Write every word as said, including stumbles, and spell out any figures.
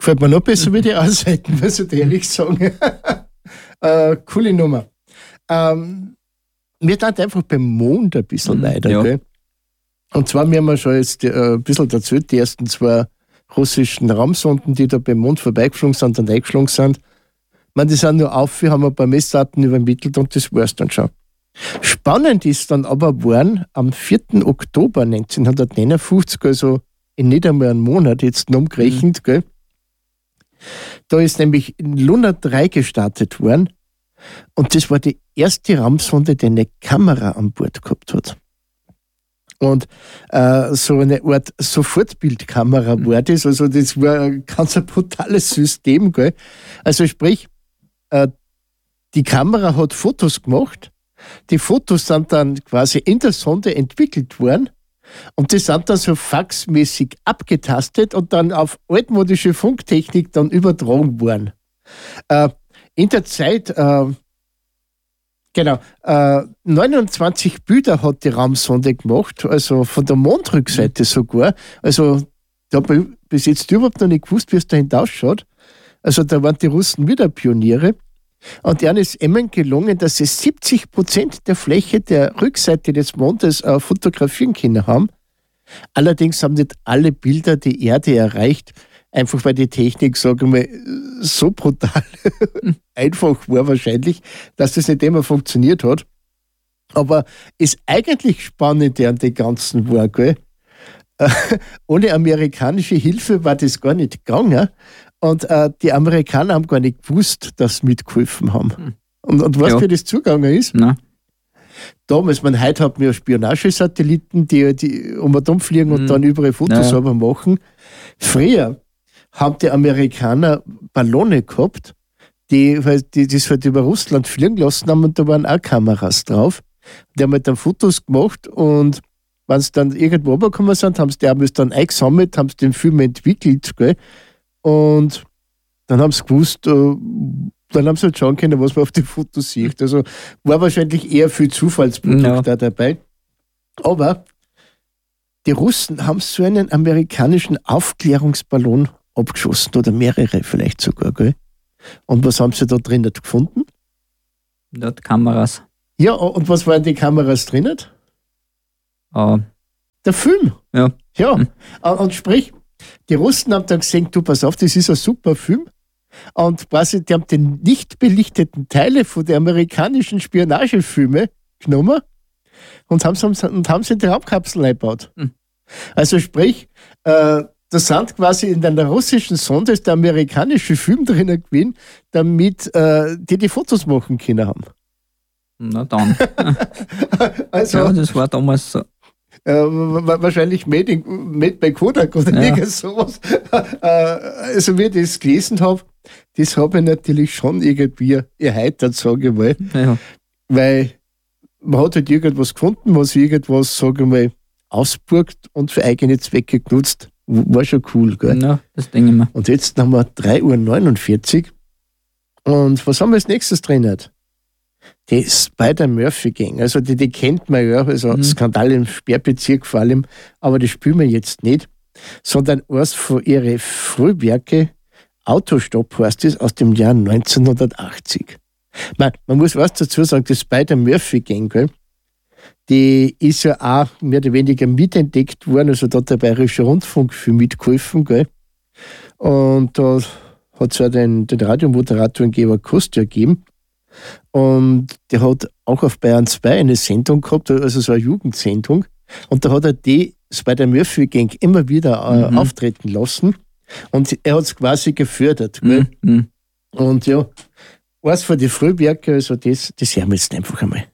Gefällt mir noch besser wie die Ausseiten, muss ich dir ehrlich sagen. äh, coole Nummer. Ähm, wir sind einfach beim Mond ein bisschen mhm, weiter. Ja. Gell? Und zwar, wir haben ja schon jetzt äh, ein bisschen erzählt, die ersten zwei russischen Raumsonden, die da beim Mond vorbeigeflogen sind und eingeflogen sind. Ich meine, die sind nur auf, wir haben ein paar Messdaten übermittelt und das war's dann schon. Spannend ist dann aber geworden, am vierten Oktober neunzehnhundertneunundfünfzig, also in nicht einmal einem Monat, jetzt noch umgerechnet, mhm. gell? Da ist nämlich Luna drei gestartet worden und das war die erste Raumsonde, die eine Kamera an Bord gehabt hat. Und äh, so eine Art Sofortbildkamera mhm. war das, also das war ein ganz ein brutales System, gell? Also sprich, äh, die Kamera hat Fotos gemacht, die Fotos sind dann quasi in der Sonde entwickelt worden und die sind dann so faxmäßig abgetastet und dann auf altmodische Funktechnik dann übertragen worden. Äh, in der Zeit, äh, genau, äh, neunundzwanzig Bilder hat die Raumsonde gemacht, also von der Mondrückseite sogar. Also da habe ich bis jetzt überhaupt noch nicht gewusst, wie es dahinter ausschaut. Also da waren die Russen wieder Pioniere. Und ihnen ist immerhin gelungen, dass sie siebzig Prozent der Fläche der Rückseite des Mondes äh, fotografieren können haben. Allerdings haben nicht alle Bilder die Erde erreicht, einfach weil die Technik, sagen wir, so brutal einfach war wahrscheinlich, dass das nicht immer funktioniert hat. Aber ist eigentlich spannend an den ganzen war, gell? Äh, ohne amerikanische Hilfe war das gar nicht gegangen. Und äh, die Amerikaner haben gar nicht gewusst, dass sie mitgeholfen haben. Hm. Und, und was ja. für das zugegangen ist? Nein. Damals, man, heute hat man ja Spionagesatelliten, die, die um und um fliegen und hm. dann überall Fotos ja. aber machen. Früher haben die Amerikaner Ballone gehabt, die, die das halt über Russland fliegen lassen haben und da waren auch Kameras drauf. Die haben halt dann Fotos gemacht und wenn sie dann irgendwo runtergekommen sind, haben sie die haben es dann eingesammelt, haben sie den Film entwickelt, gell? Und dann haben sie gewusst, äh, dann haben sie halt schauen können, was man auf den Fotos sieht. Also war wahrscheinlich eher viel Zufallsprodukt ja. da dabei. Aber die Russen haben so einen amerikanischen Aufklärungsballon abgeschossen oder mehrere vielleicht sogar, gell? Und was haben sie da drinnen gefunden? Dort Kameras. Ja, und was waren die Kameras drinnen? Uh. Der Film. Ja. Ja, hm. und sprich, die Russen haben dann gesehen, du, pass auf, das ist ein super Film. Und quasi, die haben die nicht belichteten Teile von den amerikanischen Spionagefilmen genommen und haben sie, und haben sie in die Raumkapsel eingebaut. Hm. Also sprich, äh, da sind quasi in einer russischen Sonde der amerikanische Film drinnen gewesen, damit äh, die die Fotos machen können haben. Na dann. Also, ja, das war damals so. Äh, wahrscheinlich made, in, made by Kodak oder ja. irgend sowas. Äh, also wie ich das gelesen habe, das habe ich natürlich schon irgendwie erheitert, sage ich mal. Ja. Weil man hat halt irgendwas gefunden, was irgendwas, sage ich mal, ausburgt und für eigene Zwecke genutzt. War schon cool, gell? Ja, das denke ich mir. Und jetzt haben wir drei Uhr neunundvierzig. Und was haben wir als nächstes drin? Die Spider-Murphy-Gang, also die, die kennt man ja, also mhm. Skandal im Sperrbezirk vor allem, aber die spielen wir jetzt nicht, sondern erst von ihren Frühwerke, Autostopp heißt es, aus dem Jahr neunzehnhundertachtzig. Man, man muss was dazu sagen, die Spider-Murphy-Gang, die ist ja auch mehr oder weniger mitentdeckt worden, also da hat der Bayerische Rundfunk viel mitgeholfen, gell? Und da hat es ja den, den Radiomoderator Georg Kostja gegeben. Und der hat auch auf Bayern zwei eine Sendung gehabt, also so eine Jugendsendung. Und da hat er die Spider-Murphy-Gang immer wieder äh, mhm. auftreten lassen. Und er hat es quasi gefördert. Gell? Mhm. Und ja, eins von den Frühwerken, also das, das hören wir jetzt einfach einmal.